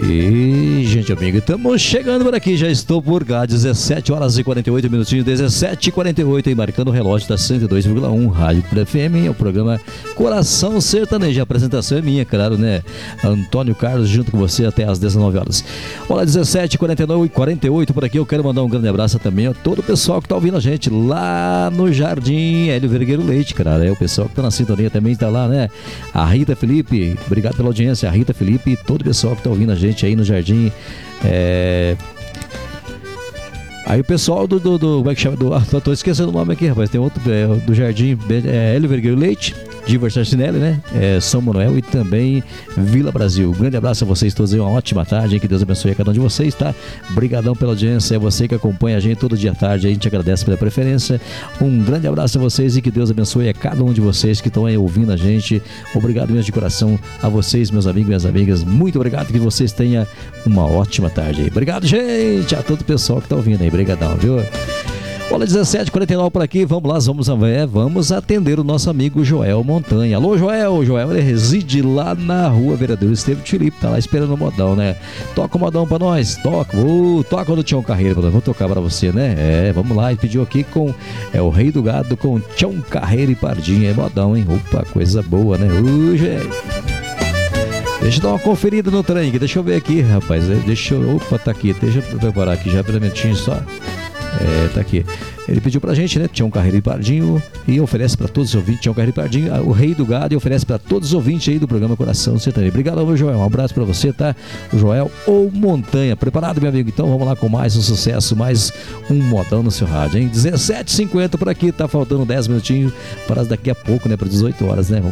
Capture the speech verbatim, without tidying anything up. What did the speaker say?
E, gente amiga, estamos chegando por aqui, já estou por cá, dezessete horas e quarenta e oito minutinhos, dezessete e quarenta e oito, aí marcando o relógio da cento e dois vírgula um, Rádio F M, é o programa Coração Sertanejo, a apresentação é minha, claro, né? Antônio Carlos junto com você até às dezenove horas. Olha, dezessete e quarenta e nove, quarenta e oito por aqui, eu quero mandar um grande abraço também a todo o pessoal que está ouvindo a gente lá no Jardim Hélio Vergueiro Leite, cara, é o pessoal que está na sintonia também, está lá, né? A Rita Felipe, obrigado pela audiência, a Rita Felipe e todo o pessoal que está ouvindo a gente aí no Jardim. É... Aí o pessoal do, do, do como é que chama? Do, ah, tô esquecendo o nome aqui, rapaz. Tem outro é, do Jardim é, Hélio Vergueiro Leite, Diva Sarcinelli, né? É, São Manuel e também Vila Brasil. Um grande abraço a vocês todos aí, uma ótima tarde, hein? Que Deus abençoe a cada um de vocês, tá? Obrigadão pela audiência, é você que acompanha a gente todo dia à tarde, a gente agradece pela preferência. Um grande abraço a vocês e que Deus abençoe a cada um de vocês que estão aí ouvindo a gente. Obrigado mesmo de coração a vocês, meus amigos e minhas amigas. Muito obrigado, que vocês tenham uma ótima tarde aí. Obrigado, gente, a todo o pessoal que está ouvindo aí. Obrigadão, viu? Olha, dezessete e quarenta e nove por aqui, vamos lá, vamos, é, vamos atender o nosso amigo Joel Montanha. Alô, Joel, o Joel, ele reside lá na rua Vereador Estevam Tilipe, tá lá esperando o modão, né? Toca o modão pra nós, toca, uh, toca do Tião Carreiro, vamos tocar pra você, né? É, vamos lá, ele pediu aqui com, é o Rei do Gado com Tião Carreiro e Pardinha, é modão, hein? Opa, coisa boa, né? Uh, gente. Deixa eu dar uma conferida no trem aqui, deixa eu ver aqui, rapaz, deixa eu, opa, tá aqui, deixa eu preparar aqui já, brevemente só. É, tá aqui. Ele pediu pra gente, né? Tião Carreiro e Pardinho e oferece pra todos os ouvintes, Tião Carreiro e Pardinho, o Rei do Gado, e oferece pra todos os ouvintes aí do programa Coração Sertanejo. Obrigado, meu Joel. Um abraço pra você, tá? O Joel ou Montanha. Preparado, meu amigo? Então vamos lá com mais um sucesso, mais um modão no seu rádio, hein? dezessete e cinquenta por aqui, tá faltando dez minutinhos para daqui a pouco, né? Para dezoito horas, né?